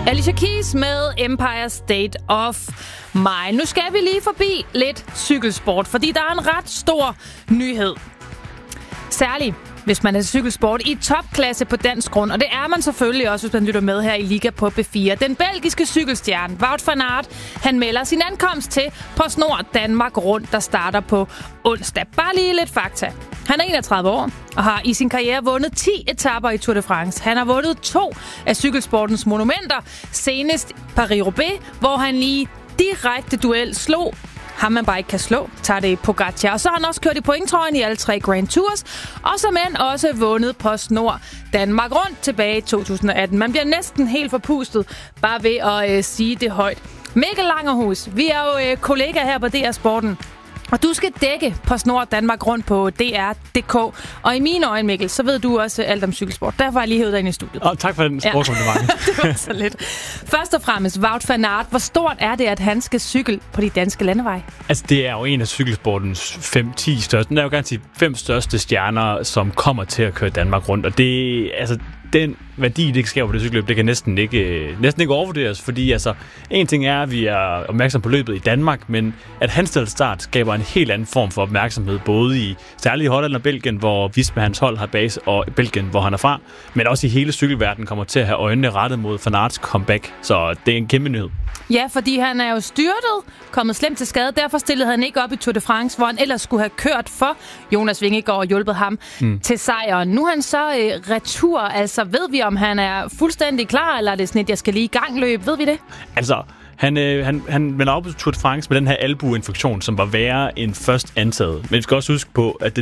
Alicia Keys med Empire State of Mind. Nu skal vi lige forbi lidt cykelsport, fordi der er en ret stor nyhed. Særligt hvis man er cykelsport i topklasse på dansk grund. Og det er man selvfølgelig også, hvis man lytter med her i Liga på B4. Den belgiske cykelstjerne Wout van Aert, han melder sin ankomst til PostNord Danmark Rundt, der starter på onsdag. Bare lige lidt fakta. Han er 31 år og har i sin karriere vundet 10 etaper i Tour de France. Han har vundet 2 af cykelsportens monumenter. Senest Paris-Roubaix, hvor han i direkte duel slog ham man bare ikke kan slå, Tadej Pogačar. Og så har han også kørt i pointtrøjen i alle 3 Grand Tours, og som end også vundet PostNord Danmark Rundt tilbage i 2018. Man bliver næsten helt forpustet bare ved at sige det højt. Mikkel Langerhus, vi er jo kollegaer her på DR Sporten, og du skal dække PostNord Danmark Rundt på DR.dk. Og i mine øjne, Mikkel, så ved du også alt om cykelsport. Derfor har jeg lige hævet dig ind i studiet. Tak for den sportskompliment. Det var så lidt. Først og fremmest, Wout van Aert. Hvor stort er det, at han skal cykle på de danske landeveje? Altså, det er jo en af cykelsportens 5-10 største. Den er jo gerne sige 5 største stjerner, som kommer til at køre Danmark rundt. Og det, altså, den værdi, det skaber på det cykelløb, det kan næsten ikke overvurderes, fordi altså, en ting er, at vi er opmærksom på løbet i Danmark, men at hans start skaber en helt anden form for opmærksomhed, både i særligt i Holland og Belgien, hvor Visma hans hold har base, og i Belgien, hvor han er fra, men også i hele cykelverdenen kommer til at have øjnene rettet mod Van Aerts comeback, så det er en kæmpe nyhed. Ja, fordi han er jo styrtet, kommet slemt til skade. Derfor stillede han ikke op i Tour de France, hvor han ellers skulle have kørt for Jonas Vingegaard og hjulpet ham til sejren. Nu er han så retur. Altså, ved vi, om han er fuldstændig klar, eller er det sådan et, jeg skal lige i gang løb? Ved vi det? Altså, han vender op på Tour de France med den her albueinfektion, som var værre end først antaget. Men vi skal også huske på, at det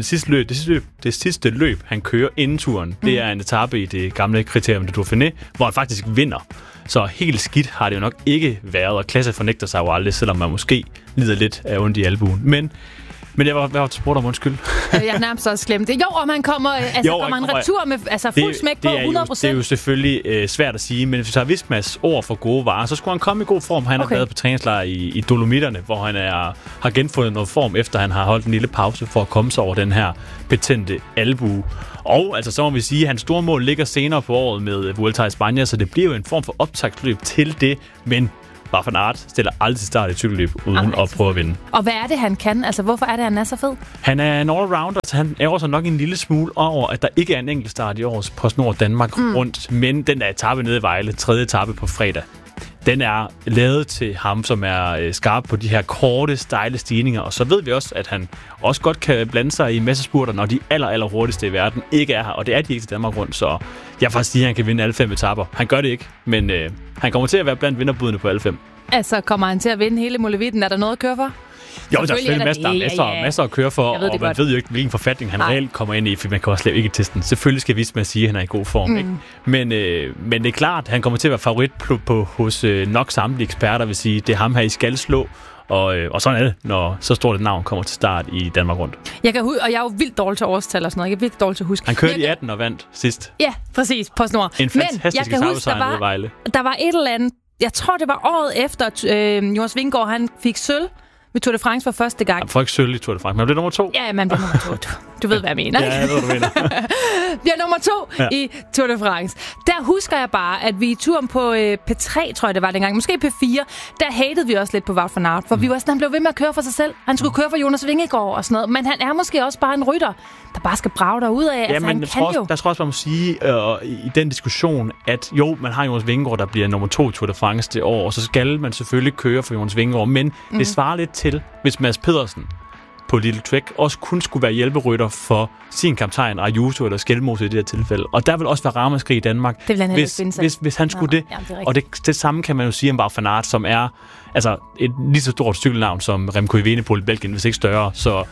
sidste løb, han kører inden turen, det er en etape i det gamle kriterium de Dauphiné, hvor han faktisk vinder. Så helt skidt har det jo nok ikke været, og klasse fornægter sig jo aldrig, selvom man måske lider lidt af ondt i albuen. Men jeg var til spurgt om undskyld. Jeg er nærmest også glemt det. Jo, om han kommer, kommer en retur med fuld smæk på 100%. Det er jo selvfølgelig svært at sige, men hvis vi tager Vismas ord for gode varer, så skulle han komme i god form. Han har været på træningslejr i Dolomitterne, hvor han har genfundet noget form, efter han har holdt en lille pause for at komme sig over den her betændte albue. Og altså, så må vi sige, at hans store mål ligger senere på året med Vuelta i Spanien, så det bliver jo en form for optagsløb til det, men Wout van Aert stiller aldrig til start i cykelløb uden at prøve at vinde. Og hvad er det, han kan? Altså, hvorfor er det, han er så fed? Han er en allrounder, så han ærger sig nok en lille smule over, at der ikke er en enkelt start i årets PostNord Danmark rundt. Men den der etape nede i Vejle, 3. etape på fredag, den er lavet til ham, som er skarp på de her korte, stejle stigninger. Og så ved vi også, at han også godt kan blande sig i massespurter, når de aller hurtigste i verden ikke er her. Og det er de ikke til Danmark rundt, så jeg får sige, at han kan vinde alle 5 etaper. Han gør det ikke, men han kommer til at være blandt vinderbudene på alle 5. Altså, kommer han til at vinde hele Molevitten? Er der noget at køre for? Jo, der er selvfølgelig masser at køre for, og man ved jo ikke, hvilken forfatning han reelt kommer ind i, for man kan også slet ikke teste den. Selvfølgelig skal Visma sige, at han er i god form, ikke? Men det er klart, at han kommer til at være favorit hos nok samtlige eksperter, vil sige, det er ham her, I skal slå. Og sådan er det, når så stort et navn kommer til start i Danmark rundt. Jeg kan og jeg er jo vildt dårlig til årstal og sådan noget. Jeg er vildt dårlig til at huske. Han kørte i 18 og vandt sidst. Ja, præcis. PostNord. En fantastisk etappesejr ved Vejle. Der var et eller andet, jeg tror det var året efter, Jonas Vingegaard, han fik sølv ved Tour de France for første gang. Han får ikke sølv i Tour de France, men han blev nummer 2. Ja, man bliver nummer 2. Du ved, hvad jeg mener. Ja, jeg ved, hvad du mener. Bliver nummer 2 i Tour de France. Der husker jeg bare, at vi i turen på P3, tror jeg det var dengang, måske P4, der hatede vi også lidt på Wout van Aert, for vi var sådan, han blev ved med at køre for sig selv. Han skulle køre for Jonas Vingegaard og sådan noget, men han er måske også bare en rytter, der bare skal brage derud af. Ja, altså, men der tror også, man må sige i den diskussion, at jo, man har Jonas Vingegaard, der bliver nummer 2 i Tour de France det år, og så skal man selvfølgelig køre for Jonas Vingegaard, men det svarer lidt til, hvis Mads Pedersen på Little Trek også kun skulle være hjælperytter for sin kaptajn Ayuso eller Skelmose i det her tilfælde. Og der vil også være ramaskrig i Danmark, hvis han skulle det. Og det samme kan man jo sige om Wout van Aert, som er altså et lige så stort cykelnavn som Remco Evenepoel i Belgien, hvis ikke større.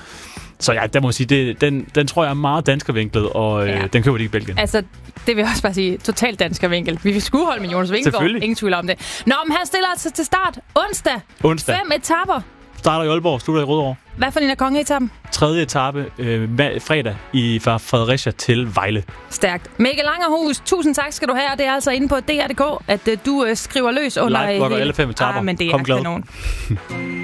Så ja, der må jeg sige, den tror jeg er meget danskervinklet, og den køber de ikke i Belgien. Altså, det vil jeg også bare sige, totalt danskervinkel. Vi vil skulle holde med Jonas Vingegaard, ingen tvivl om det. Nå, men han stiller altså til start onsdag. 5 etaper. Starter i Aalborg, slutter i Rødovre. Hvad for en af kongeetappen? 3. etape fredag fra Fredericia til Vejle. Stærkt. Mikkel Langerhus, tusind tak skal du have. Det er altså inde på DR.dk, at du skriver løs under... Live-blogger alle 5 etaper. Men det Kom er glad. kanon.